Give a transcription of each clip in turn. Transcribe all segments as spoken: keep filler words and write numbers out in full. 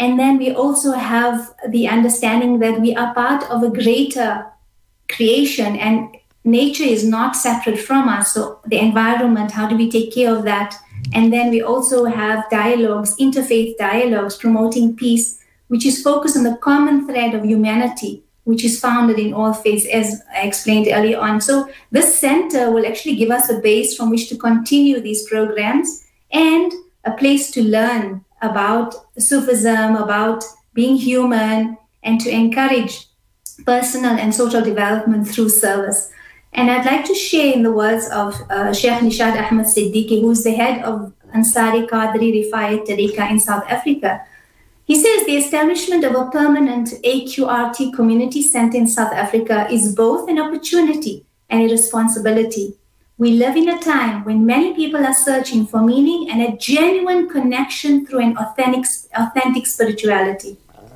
And then we also have the understanding that we are part of a greater creation, and nature is not separate from us. So the environment, how do we take care of that? And then we also have dialogues, interfaith dialogues, promoting peace, which is focused on the common thread of humanity, which is founded in all faiths, as I explained earlier on. So this center will actually give us a base from which to continue these programs and a place to learn about Sufism, about being human, and to encourage personal and social development through service. And I'd like to share in the words of uh, Sheikh Nishad Ahmed Siddiqui, who's the head of Ansari Qadri Rifai Tariqa in South Africa. He says the establishment of a permanent A Q R T community center in South Africa is both an opportunity and a responsibility. We live in a time when many people are searching for meaning and a genuine connection through an authentic, authentic spirituality.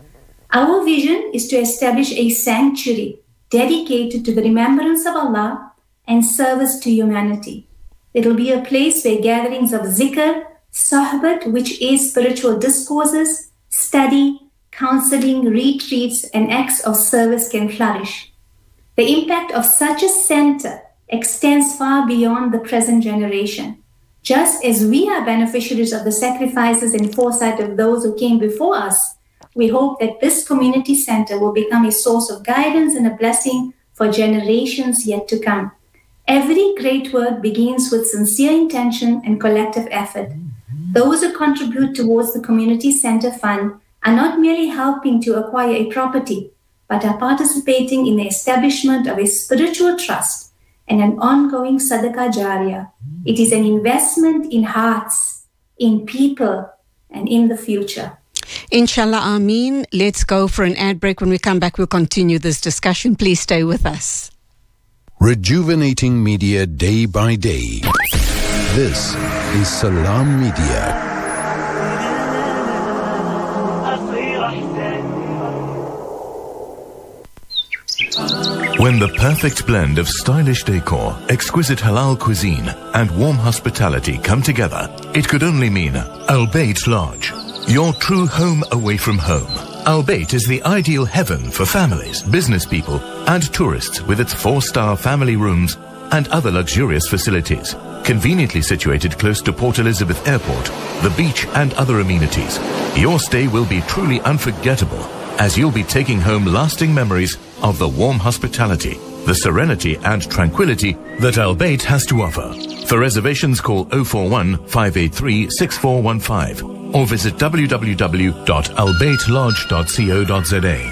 Our vision is to establish a sanctuary dedicated to the remembrance of Allah and service to humanity. It will be a place where gatherings of zikr, sohbat, which is spiritual discourses, study, counseling, retreats, and acts of service can flourish. The impact of such a center extends far beyond the present generation. Just as we are beneficiaries of the sacrifices and foresight of those who came before us, we hope that this community center will become a source of guidance and a blessing for generations yet to come. Every great work begins with sincere intention and collective effort. Those who contribute towards the Community Center Fund are not merely helping to acquire a property, but are participating in the establishment of a spiritual trust and an ongoing sadaqah jariyah. It is an investment in hearts, in people, and in the future. Inshallah, Ameen. Let's go for an ad break. When we come back, we'll continue this discussion. Please stay with us. Rejuvenating media day by day. This is Salam Media. When the perfect blend of stylish decor, exquisite halal cuisine, and warm hospitality come together, it could only mean Al Bayt Lodge, your true home away from home. Al Bayt is the ideal heaven for families, business people, and tourists with its four-star family rooms and other luxurious facilities. Conveniently situated close to Port Elizabeth Airport, the beach, and other amenities, your stay will be truly unforgettable, as you'll be taking home lasting memories of the warm hospitality, the serenity and tranquility that Al Bayt has to offer. For reservations, call oh four one, five eight three, six four one five or visit w w w dot al bayt lodge dot co dot z a.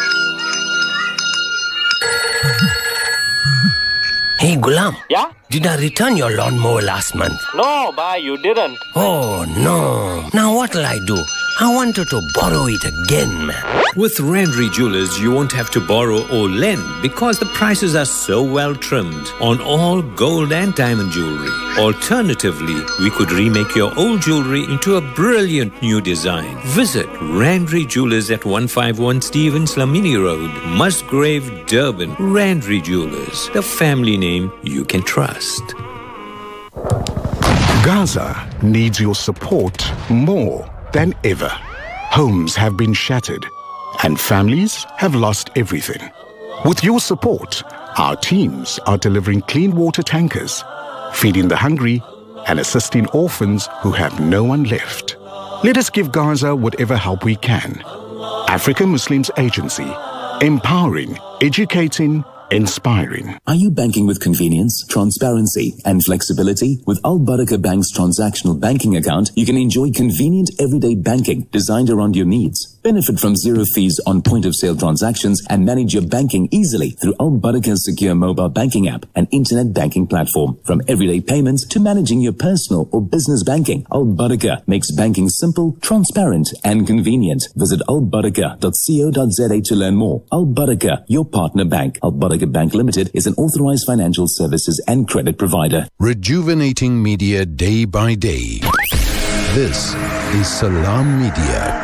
Hey, Gulam. Yeah? Did I return your lawnmower last month? No, bye, you didn't. Oh, no. Now what'll I do? I wanted to borrow it again, man. With Randry Jewelers, you won't have to borrow or lend because the prices are so well trimmed on all gold and diamond jewelry. Alternatively, we could remake your old jewelry into a brilliant new design. Visit Randry Jewelers at one fifty-one Stevens Lamini Road, Musgrave, Durban. Randry Jewelers, the family name you can trust. Gaza needs your support more than ever. Homes have been shattered and families have lost everything. With your support, our teams are delivering clean water tankers, feeding the hungry, and assisting orphans who have no one left. Let us give Gaza whatever help we can. African Muslims Agency, empowering, educating, inspiring. Are you banking with convenience, transparency, and flexibility? With Al Barakah Bank's transactional banking account, you can enjoy convenient everyday banking designed around your needs. Benefit from zero fees on point-of-sale transactions and manage your banking easily through Al Barakah's secure mobile banking app and internet banking platform. From everyday payments to managing your personal or business banking, Al Barakah makes banking simple, transparent, and convenient. Visit al barakah dot co dot z a to learn more. Al Barakah, your partner bank. Al Barakah Bank Limited is an authorized financial services and credit provider. Rejuvenating media day by day. This is Salam Media.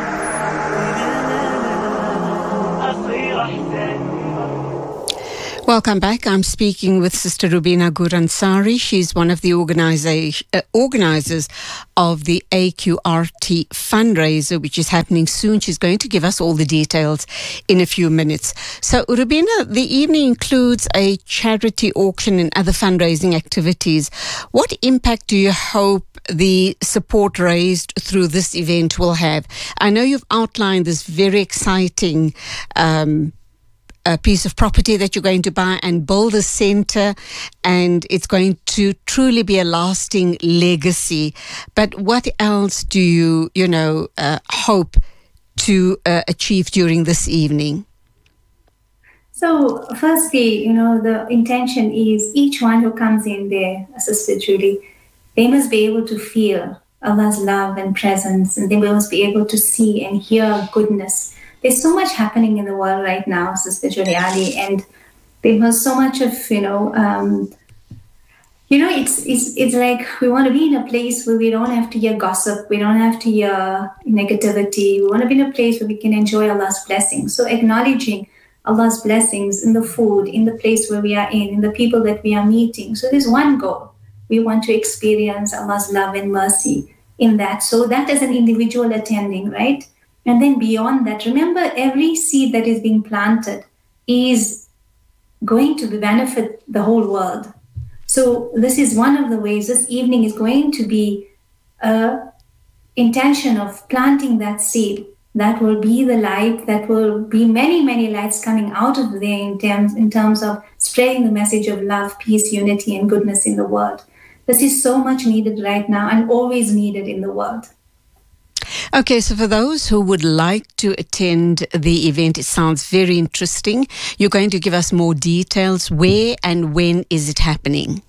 Welcome back. I'm speaking with Sister Rubina Guransari. She's one of the organiza- uh, organizers of the A Q R T fundraiser, which is happening soon. She's going to give us all the details in a few minutes. So, Rubina, the evening includes a charity auction and other fundraising activities. What impact do you hope the support raised through this event will have? I know you've outlined this very exciting um a piece of property that you're going to buy and build a center, and it's going to truly be a lasting legacy. But what else do you, you know, uh, hope to uh, achieve during this evening? So, firstly, you know, the intention is each one who comes in there, Sister Julie, they must be able to feel Allah's love and presence, and they must be able to see and hear goodness. There's so much happening in the world right now, Sister Juliali, and there's so much of, you know, um, you know, it's, it's it's like we want to be in a place where we don't have to hear gossip, we don't have to hear negativity. We want to be in a place where we can enjoy Allah's blessings. So acknowledging Allah's blessings in the food, in the place where we are in, in the people that we are meeting. So there's one goal. We want to experience Allah's love and mercy in that. So that is an individual attending, right? And then beyond that, remember, every seed that is being planted is going to benefit the whole world. So this is one of the ways this evening is going to be an intention of planting that seed. That will be the light, that will be many, many lights coming out of there in terms, in terms of spreading the message of love, peace, unity, and goodness in the world. This is so much needed right now and always needed in the world. Okay, so for those who would like to attend the event, it sounds very interesting. You're going to give us more details. Where and when is it happening?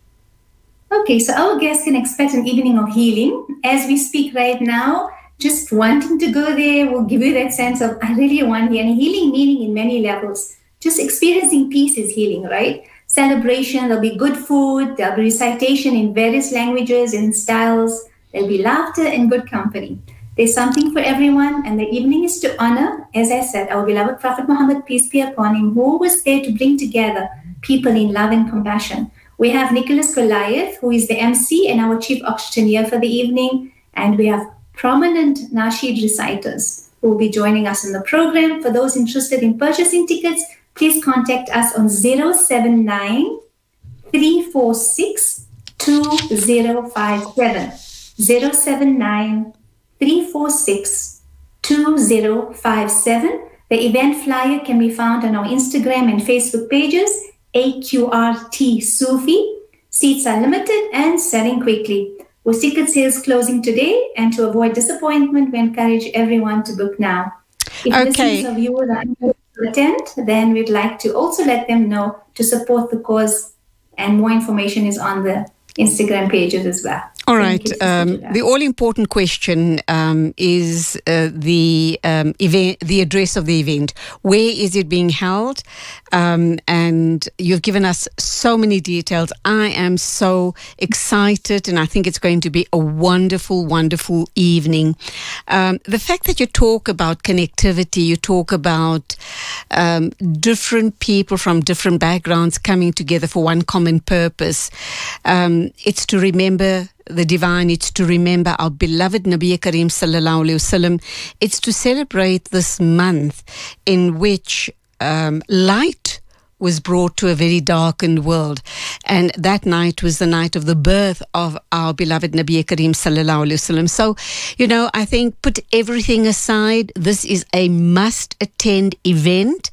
Okay, so our guests can expect an evening of healing. As we speak right now, just wanting to go there will give you that sense of, I really want here. And healing meaning in many levels. Just experiencing peace is healing, right? Celebration, there'll be good food, there'll be recitation in various languages and styles. There'll be laughter and good company. There's something for everyone, and the evening is to honor, as I said, our beloved Prophet Muhammad, peace be upon him, who was there to bring together people in love and compassion. We have Nicholas Goliath, who is the M C and our chief auctioneer for the evening, and we have prominent Nasheed reciters who will be joining us in the program. For those interested in purchasing tickets, please contact us on zero seven nine, three four six, two zero five seven. zero seven nine, three four six, two zero five seven. The event flyer can be found on our Instagram and Facebook pages, A Q R T Sufi. Seats are limited and selling quickly. With ticket sales closing today, and to avoid disappointment, we encourage everyone to book now. If Okay. listeners or viewers are unable to attend, then we'd like to also let them know to support the cause, and more information is on the Instagram pages as well. All Thank right. you, Sister Um, Julia. the all-important question um, is uh, the um, event, the address of the event. Where is it being held? Um, and you've given us so many details. I am so excited, and I think it's going to be a wonderful, wonderful evening. Um, the fact that you talk about connectivity, you talk about um, different people from different backgrounds coming together for one common purpose. Um, it's to remember the divine. It's to remember our beloved Nabi Kareem Sallallahu Alaihi Wasallam. It's to celebrate this month in which um, light was brought to a very darkened world. And that night was the night of the birth of our beloved Nabi Kareem Sallallahu Alaihi Wasallam. So, you know, I think put everything aside, this is a must-attend event.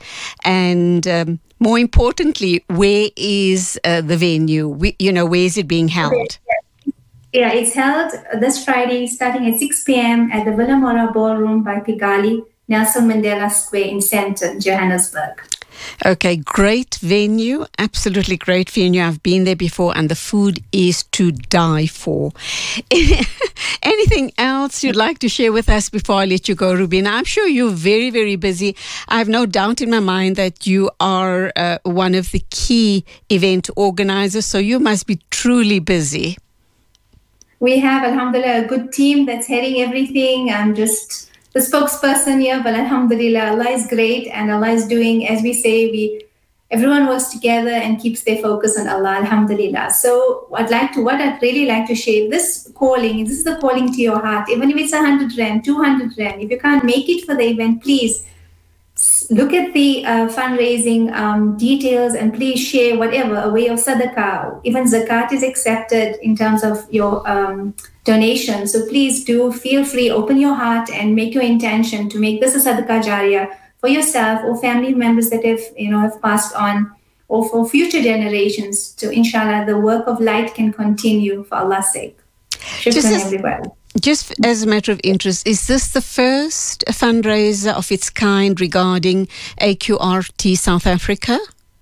And um, more importantly, where is uh, the venue? We, you know, where is it being held? Yeah, it's held this Friday starting at six p.m. at the Villa Mora Ballroom by Pigali, Nelson Mandela Square in Sandton, Johannesburg. Okay, great venue, absolutely great venue. I've been there before, and the food is to die for. Anything else you'd like to share with us before I let you go, Rubina? I'm sure you're very, very busy. I have no doubt in my mind that you are uh, one of the key event organizers, so you must be truly busy. We have, alhamdulillah, a good team that's heading everything. I'm just the spokesperson here, but alhamdulillah, Allah is great, and Allah is doing, as we say, we everyone works together and keeps their focus on Allah, alhamdulillah. So I'd like to, what I'd really like to share, this calling, this is the calling to your heart, even if it's one hundred rand, two hundred rand, if you can't make it for the event, please look at the uh, fundraising um, details and please share whatever, a way of sadaqah, even zakat is accepted in terms of your um, donation. So please do feel free, open your heart and make your intention to make this a sadaqah jariyah for yourself or family members that have, you know, have passed on, or for future generations. So inshallah, the work of light can continue for Allah's sake. Shukran, everybody. Just as a matter of interest, is this the first fundraiser of its kind regarding A Q R T South Africa?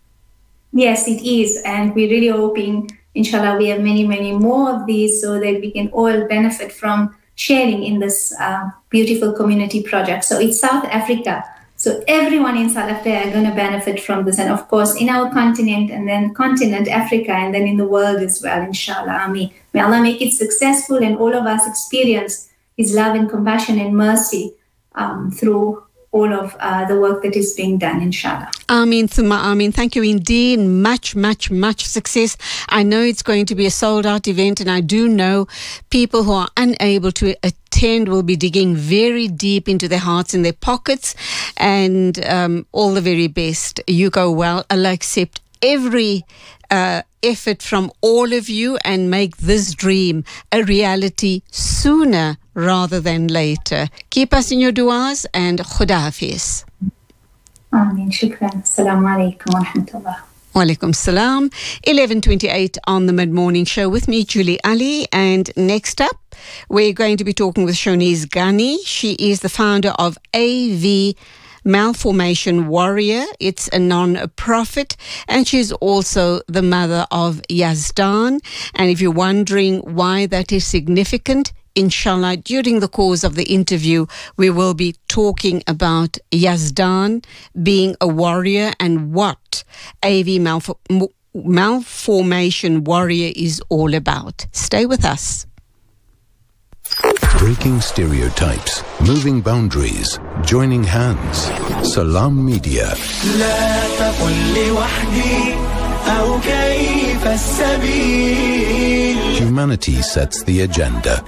Yes, it is. And we're really hoping, inshallah, we have many, many more of these so that we can all benefit from sharing in this uh, beautiful community project. So it's South Africa. So everyone in South Africa are going to benefit from this. And of course, in our continent and then continent Africa and then in the world as well, inshallah. Ameen. May Allah make it successful and all of us experience His love and compassion and mercy um, through all of uh, the work that is being done, inshallah. Ameen, thumma ameen. Thank you indeed. Much, much, much success. I know it's going to be a sold-out event, and I do know people who are unable to attend will be digging very deep into their hearts and their pockets, and um, all the very best. You go well. Allah accept every uh, effort from all of you and make this dream a reality sooner rather than later. Keep us in your du'as and Khuda Hafiz. Ameen. Shukran. Assalamu alaikum wa rahmatullah. Wa alaikum salam. eleven twenty-eight on the Mid-Morning Show with me, Julie Ali. And next up, we're going to be talking with Shonice Ghani. She is the founder of A V Malformation Warrior. It's a non-profit, and she's also the mother of Yazdan. And if you're wondering why that is significant, inshallah, during the course of the interview, we will be talking about Yazdan being a warrior and what A V Malf- Malformation Warrior is all about. Stay with us. Breaking stereotypes, moving boundaries, joining hands. Salam Media. Humanity sets the agenda.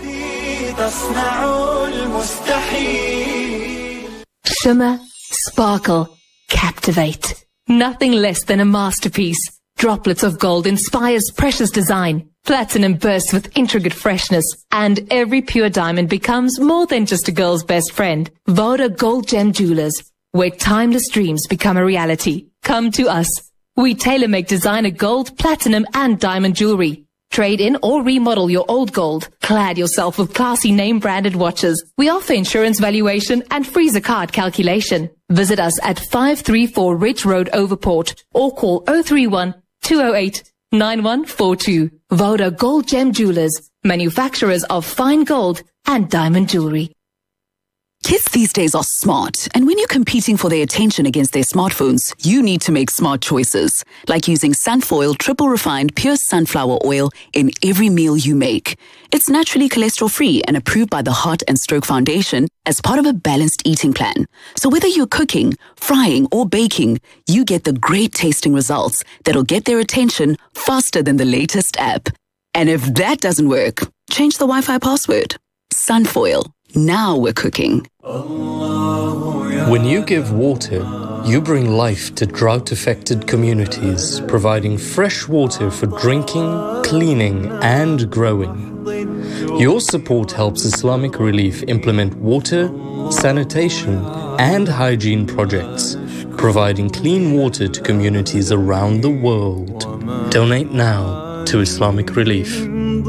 Shimmer, sparkle, captivate. Nothing less than a masterpiece. Droplets of gold inspires precious design. Platinum bursts with intricate freshness, and every pure diamond becomes more than just a girl's best friend. Voda Gold Gem Jewelers, where timeless dreams become a reality. Come to us. We tailor-make designer gold, platinum, and diamond jewelry. Trade in or remodel your old gold. Clad yourself with classy name-branded watches. We offer insurance valuation and free zakat calculation. Visit us at five three four Ridge Road, Overport, or call oh three one, two oh eight, nine one four two. Voda Gold Gem Jewelers, manufacturers of fine gold and diamond jewelry. Kids these days are smart, and when you're competing for their attention against their smartphones, you need to make smart choices, like using Sunfoil triple refined pure sunflower oil in every meal you make. It's naturally cholesterol-free and approved by the Heart and Stroke Foundation as part of a balanced eating plan. So whether you're cooking, frying, or baking, you get the great tasting results that'll get their attention faster than the latest app. And if that doesn't work, change the Wi-Fi password. Sunfoil. Now we're cooking. When you give water, you bring life to drought-affected communities, providing fresh water for drinking, cleaning, and growing. Your support helps Islamic Relief implement water, sanitation, and hygiene projects, providing clean water to communities around the world. Donate now to Islamic Relief.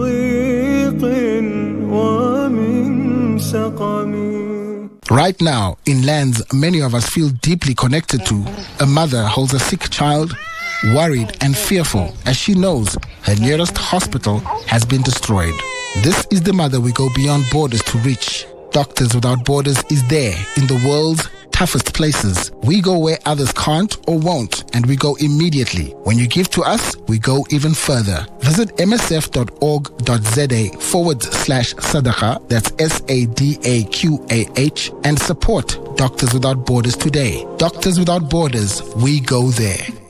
Right now, in lands many of us feel deeply connected to, a mother holds a sick child, worried and fearful as she knows her nearest hospital has been destroyed. This is the mother we go beyond borders to reach. Doctors Without Borders is there in the world's toughest places. We go where others can't or won't, and we go immediately. When you give to us, we go even further. Visit msf.org.za forward slash sadaqah, that's S A D A Q A H, and support Doctors Without Borders today. Doctors Without Borders, we go there.